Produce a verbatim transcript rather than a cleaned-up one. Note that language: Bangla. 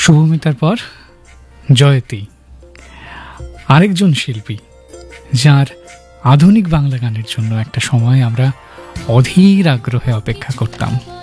শুভমিতার পর জয়তী, আরেকজন শিল্পী যার আধুনিক বাংলা গানের জন্য একটা সময় আমরা অধীর আগ্রহে অপেক্ষা করতাম।